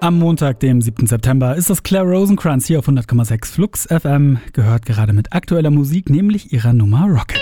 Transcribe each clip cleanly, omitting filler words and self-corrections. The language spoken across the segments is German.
Am Montag, dem 7. September, ist das Claire Rosenkranz hier auf 100,6 Flux FM, gehört gerade mit aktueller Musik, nämlich ihrer Nummer Rocket.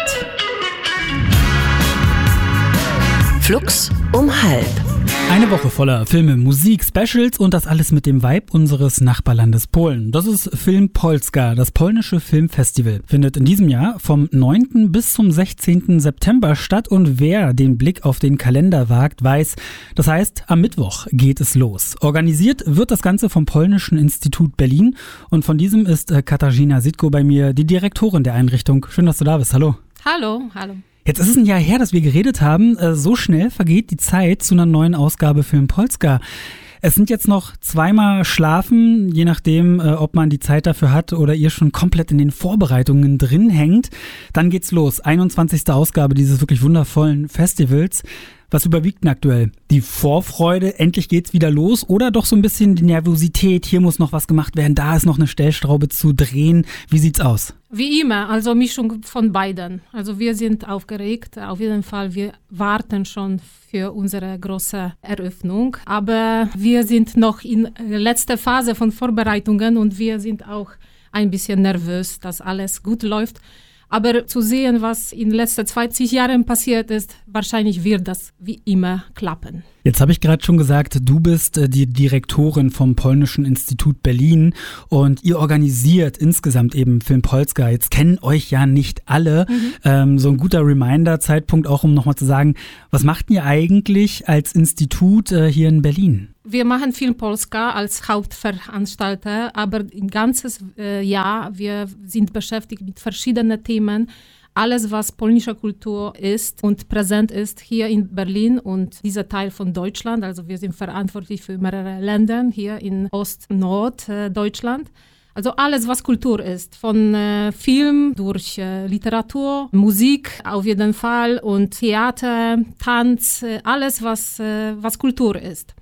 Flux um halb. Eine Woche voller Filme, Musik, Specials und das alles mit dem Vibe unseres Nachbarlandes Polen. Das ist Film Polska, das polnische Filmfestival. Findet in diesem Jahr vom 9. bis zum 16. September statt und wer den Blick auf den Kalender wagt, weiß, das heißt, am Mittwoch geht es los. Organisiert wird das Ganze vom Polnischen Institut Berlin und von diesem ist Katarzyna Sitko bei mir, die Direktorin der Einrichtung. Schön, dass du da bist. Hallo. Hallo. Jetzt ist es ein Jahr her, dass wir geredet haben. So schnell vergeht die Zeit zu einer neuen Ausgabe Film Polska. Es sind jetzt noch zweimal schlafen, je nachdem, ob man die Zeit dafür hat oder ihr schon komplett in den Vorbereitungen drin hängt. Dann geht's los. 21. Ausgabe dieses wirklich wundervollen Festivals. Was überwiegt denn aktuell? Die Vorfreude, endlich geht's wieder los oder doch so ein bisschen die Nervosität, hier muss noch was gemacht werden, da ist noch eine Stellschraube zu drehen. Wie sieht's aus? Wie immer, also Mischung von beiden. Also wir sind aufgeregt, auf jeden Fall, wir warten schon für unsere große Eröffnung. Aber wir sind noch in letzter Phase von Vorbereitungen und wir sind auch ein bisschen nervös, dass alles gut läuft. Aber zu sehen, was in den letzten 20 Jahren passiert ist, wahrscheinlich wird das wie immer klappen. Jetzt habe ich gerade schon gesagt, du bist die Direktorin vom Polnischen Institut Berlin und ihr organisiert insgesamt eben Film Polska. Jetzt kennen euch ja nicht alle. So ein guter Reminder-Zeitpunkt auch, um nochmal zu sagen, was macht ihr eigentlich als Institut hier in Berlin? Wir machen Film Polska als Hauptveranstalter, aber ein ganzes Jahr, wir sind beschäftigt mit verschiedenen Themen. Alles, was polnische Kultur ist und präsent ist hier in Berlin und dieser Teil von Deutschland. Also wir sind verantwortlich für mehrere Länder hier in Ost-Nord-Deutschland. Also alles, was Kultur ist, von Film durch Literatur, Musik auf jeden Fall und Theater, Tanz, alles, was Kultur ist.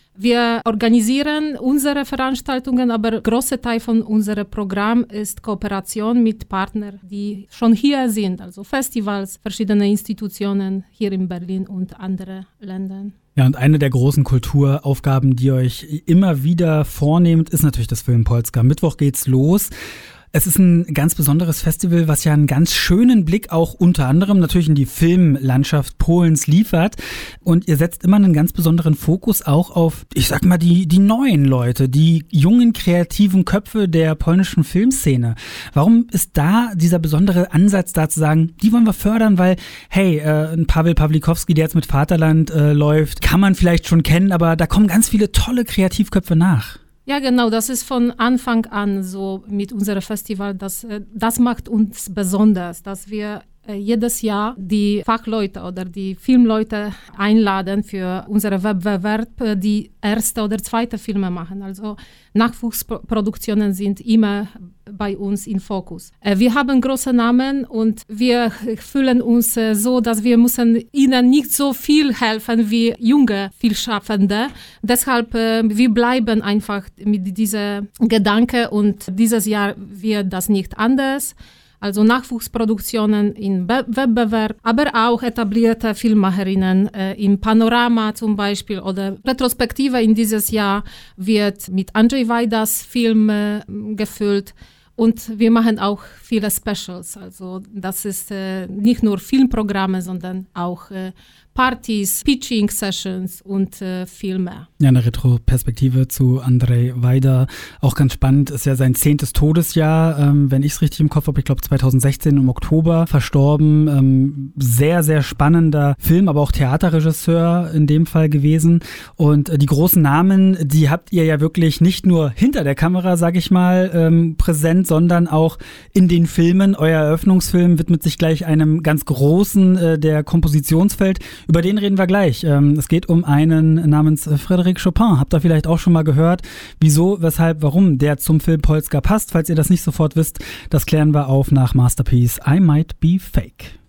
Wir organisieren unsere Veranstaltungen, aber ein großer Teil von unserem Programm ist Kooperation mit Partnern, die schon hier sind, also Festivals, verschiedene Institutionen hier in Berlin und andere Ländern. Ja, und eine der großen Kulturaufgaben, die ihr euch immer wieder vornehmt, ist natürlich das Film Polska. Mittwoch geht's los. Es ist ein ganz besonderes Festival, was ja einen ganz schönen Blick auch unter anderem natürlich in die Filmlandschaft Polens liefert. Und ihr setzt immer einen ganz besonderen Fokus auch auf, ich sag mal, die neuen Leute, die jungen, kreativen Köpfe der polnischen Filmszene. Warum ist da dieser besondere Ansatz da zu sagen, die wollen wir fördern, weil, hey, ein Paweł Pawlikowski, der jetzt mit Vaterland läuft, kann man vielleicht schon kennen, aber da kommen ganz viele tolle Kreativköpfe nach. Ja, genau, das ist von Anfang an so mit unserem Festival, das macht uns besonders, dass wir jedes Jahr die Fachleute oder die Filmleute einladen für unsere Wettbewerb, die erste oder zweite Filme machen. Also Nachwuchsproduktionen sind immer bei uns im Fokus. Wir haben große Namen und wir fühlen uns so, dass wir müssen ihnen nicht so viel helfen wie junge Filmschaffende. Deshalb wir bleiben einfach mit diesem Gedanke und dieses Jahr wird das nicht anders. Also Nachwuchsproduktionen im Wettbewerb, aber auch etablierte Filmemacherinnen im Panorama zum Beispiel oder Retrospektive in dieses Jahr wird mit Andrzej Wajdas Film gefüllt. Und wir machen auch viele Specials. Also das ist nicht nur Filmprogramme, sondern auch Partys, Pitching-Sessions und Filme. Ja, eine Retroperspektive zu Andrzej Wajda. Auch ganz spannend, ist ja sein 10. Todesjahr, wenn ich es richtig im Kopf habe, ich glaube 2016 im Oktober verstorben. Sehr, sehr spannender Film, aber auch Theaterregisseur in dem Fall gewesen. Und die großen Namen, die habt ihr ja wirklich nicht nur hinter der Kamera, sag ich mal, präsent, sondern auch in den Filmen. Euer Eröffnungsfilm widmet sich gleich einem ganz großen der Kompositionsfeld. Über den reden wir gleich. Es geht um einen namens Frédéric Chopin. Habt ihr vielleicht auch schon mal gehört? Wieso, weshalb, warum der zum Film Polska passt? Falls ihr das nicht sofort wisst, das klären wir auf nach Masterpiece I Might Be Fake.